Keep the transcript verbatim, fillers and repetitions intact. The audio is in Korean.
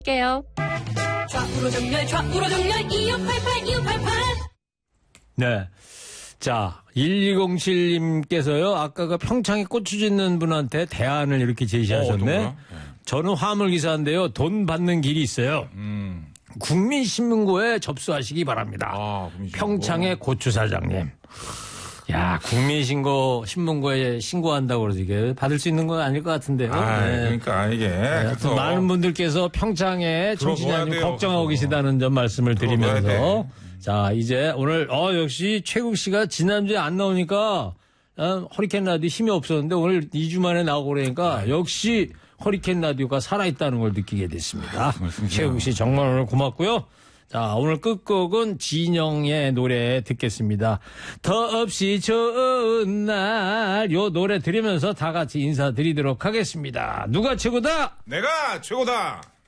게요. 좌우로 정렬 좌우로 정렬 이육팔팔 이육팔팔. 네. 자, 일이공칠님께서요, 아까 그 평창에 고추 짓는 분한테 대안을 이렇게 제시하셨네. 어, 저는 화물기사인데요, 돈 받는 길이 있어요. 음. 국민신문고에 접수하시기 바랍니다. 아, 평창의 고추 사장님. 야, 국민신고, 신문고에 신고한다고 그러지. 이게 받을 수 있는 건 아닐 것 같은데요. 아, 네. 그러니까 이게. 네, 많은 분들께서 평창에 청취자님 걱정하고 계시다는 점 말씀을 드리면서. 자, 이제 오늘, 어, 역시 최국 씨가 지난주에 안 나오니까, 어, 허리케인 라디오 힘이 없었는데 오늘 이 주 만에 나오고 그러니까 역시 허리케인 라디오가 살아있다는 걸 느끼게 됐습니다. 최국 씨 정말 오늘 고맙고요. 자, 오늘 끝곡은 진영의 노래 듣겠습니다. 더없이 좋은 날, 요 노래 들으면서 다 같이 인사드리도록 하겠습니다. 누가 최고다? 내가 최고다!